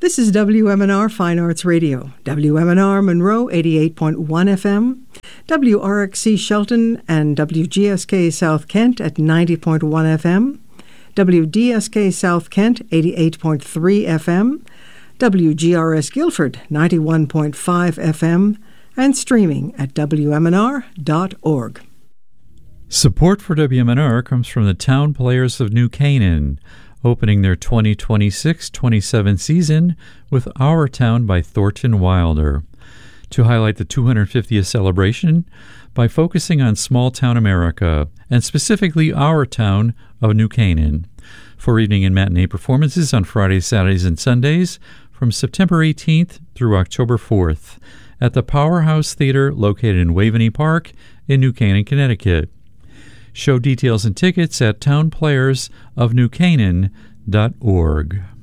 This is WMNR Fine Arts Radio, WMNR Monroe 88.1 FM, WRXC Shelton and WGSK South Kent at 90.1 FM, WDSK South Kent 88.3 FM, WGRS Guilford 91.5 FM, and streaming at WMNR.org. Support for WMNR comes from the Town Players of New Canaan, opening their 2026-27 season with Our Town by Thornton Wilder, to highlight the 250th celebration by focusing on small-town America, and specifically our town of New Canaan, for evening and matinee performances on Fridays, Saturdays, and Sundays from September 18th through October 4th at the Powerhouse Theater located in Waveney Park in New Canaan, Connecticut. Show details and tickets at townplayersofnewcanaan.org.